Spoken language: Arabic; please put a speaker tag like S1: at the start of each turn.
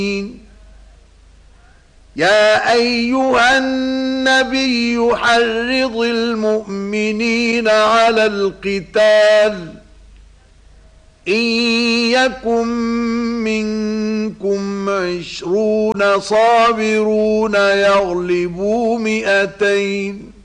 S1: يا أيها النبي حرض المؤمنين على القتال إن يكن منكم 20 صابرون يغلبوا 200